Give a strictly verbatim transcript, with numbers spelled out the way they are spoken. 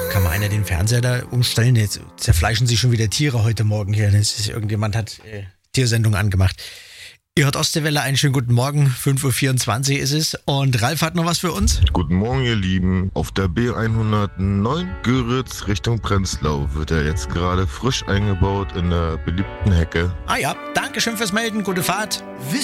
Kann mal einer den Fernseher da umstellen? Jetzt zerfleischen sich schon wieder Tiere heute Morgen hier. Das ist, irgendjemand hat äh, Tiersendung angemacht. Ihr hört Ostseewelle, einen schönen guten Morgen. fünf Uhr vierundzwanzig ist es. Und Ralf hat noch was für uns. Guten Morgen, ihr Lieben. Auf der B hundertneun Göritz Richtung Prenzlau wird er jetzt gerade frisch eingebaut in der beliebten Hecke. Ah ja, danke schön fürs Melden. Gute Fahrt.